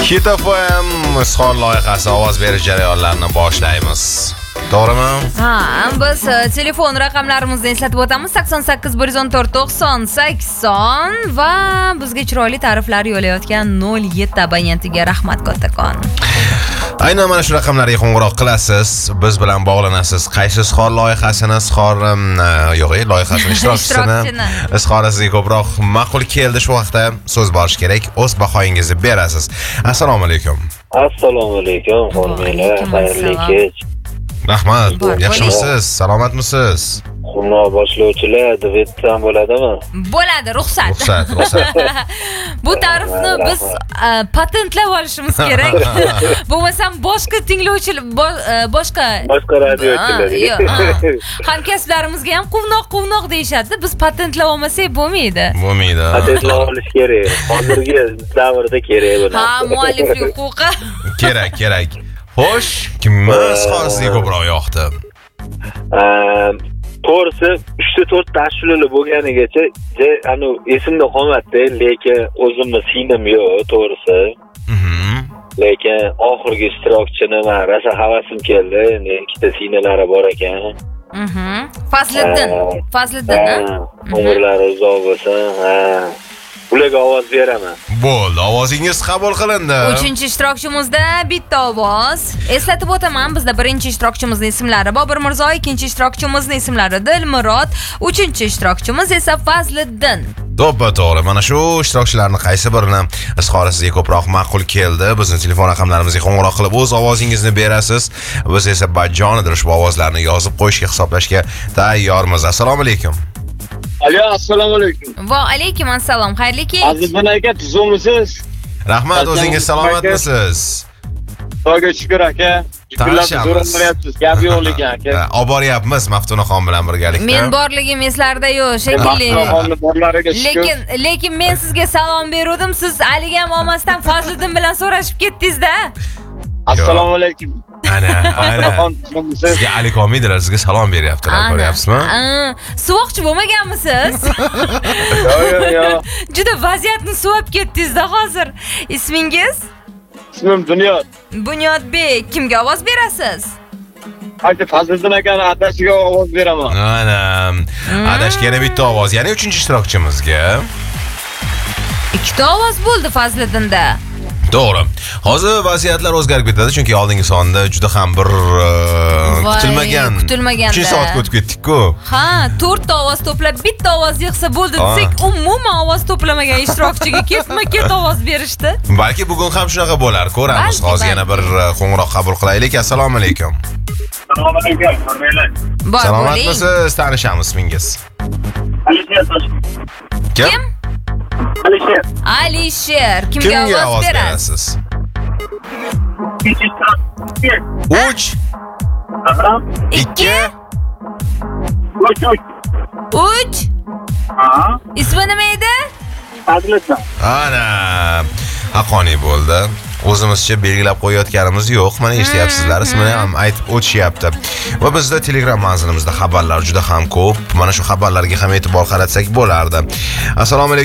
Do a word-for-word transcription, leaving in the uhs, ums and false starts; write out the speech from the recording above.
Hit F M izhor loyihasi ovoz berish jarayonlarini boshlaymiz. To'g'rimi? Ha, biz telefon raqamlarimizni eslatib o'tamiz. sakson sakkiz bir yuz o'n to'rt to'qson sakson va bizga chiroyli ta'riflar yo'layotgan nol yetti abonentiga rahmat kattakon. Aynan mana shu raqamlarga qo'ng'iroq qilasiz, biz bilan bog'lanasiz. Qaysi izhor loyihasini, izhor yo'q, loyihasini ishtirokchisini, izhorasiga ko'proq ma'qul keldi shu vaqtda so'z borish kerak. O'z bahoyingizni berasiz. Assalomu alaykum. Assalomu alaykum, xonimlar, xayrli kech. Rahmat. Yaxshimisiz? Salomatmisiz? Xullo boshlovchilar debetdan bo'ladimi? Bo'ladi, ruxsat. Ruxsat, ruxsat. Bu ta'rifni biz patentlab olishimiz kerak. Bo'lmasam boshqa tinglovchilar, boshqa boshqa radiochilarga, hamkasblarimizga ham quvnoq quvnoq deyshadi. Biz patentlab olmasak bo'lmaydi. Bo'lmaydi. Patentlab olish kerak. Hozirgi davrda kerak bu narsa. Ha, mualliflik huquqi. Kerak, kerak. Xo'sh, kimni izhorasiga ko'proq yoqdi? To'g'risi uchta to'rtta ashulalar bo'lganigacha ana esimda qolmadi, lekin o'zimni singlim yo'q, to'g'risi. Lekin oxirgi ishtirokchini men rosa havasim keldi. Endi ikkita singlari bor ekan. Mhm. Fazliddin, Fazliddin. Umrlari uzoq bo'lsin. Ha. Ularga ovoz beraman. Bo'ldi, ovozingiz qabul qilindi. uchinchi ishtirokchimizda bitta ovoz. Eslatib o'taman, bizda birinchi ishtirokchimizning ismlari Bobur Mirzo, ikkinchi ishtirokchimizning ismlari Dilmurod, uchinchi ishtirokchimiz esa Fazliddin. To'ppa to'g'ri. Mana shu ishtirokchilarni qaysi birini izhorasiga ko'proq ma'qul keldi? Bizni telefon raqamlarimizga qo'ng'iroq qilib o'z ovozingizni berasiz. Biz esa bajonidil ushbu ovozlarni yozib qo'yishga, hisoblashga tayyormiz. Assalomu alaykum. Alo, assalomu alaykum. Va alaykum assalom. Xayrli kech. Azizbek aka, tuzumisiz? Rahmat, o'zingiz salomatmisiz? Xudoga shukr aka. Tanishamiz. Gap yo'q lekin aka. Olib boryapmiz Maftunaxon bilan birgalikda. Men borligim eslarda yo'q, shekilli. Maftunaxonni borlariga shukr. Lekin lekin men sizga salom berdim, siz haligi ham olmasdan Fazliddin bilan so'rashib ketdingiz-da. Assalomu alaykum. Ana, ana. Sizga Alik olmaydilar, sizga salom beryaptilar, ko'ryapsizmi? Suvoqchi bo'lmaganmisiz? Yo'q, yo'q, yo'q. Juda vaziyatni suvab ketdingiz-da hozir. Ismingiz? Ismim Bunyod. Bunyodbek. Kimga ovoz berasiz? Aka, Fazliddin akaning adashiga ovoz beraman. Ana. Adashga yana bitta ovoz, ya'ni uchinchi ishtirokchimizga. Ikkita ovoz bo'ldi Fazliddinda. To'g'ri. Hozir vaziyatlar o'zgarib ketadi, chunki oldingi sonda juda ham bir kutilmagan, kutilmaganda uchinchi soatga o'tib ketdik-ku. Ha, to'rtta ovoz to'plab bitta ovoz yig'sa bo'ldi desak, umuman ovoz to'plamagan ishtirokchiga ketma-ket ovoz berishdi. Balki bugun ham shunaqa bo'lar, ko'ramiz. Hozir yana bir qo'ng'iroq qabul qilaylik. Assalomu alaykum. Assalomu alaykum, xonimlar. Salomatmisiz? Tanishamiz ismingiz? Alisher. Kim? Alisher. Alisher. Kimga ovoz berasiz? uch ikki uch Ismi nima edi? Fazliddin. Ana, haqqoniy bo'ldi. O'zimizcha belgilab qo'yayotganimiz yo'q. Mana eshityapsizlar, ismini ham aytib o'tishyapti. Va bizda Telegram manzilimizda xabarlar juda ham ko'p. Mana shu xabarlarga ham e'tibor qaratsak bo'lardi. Assalomu alaykum.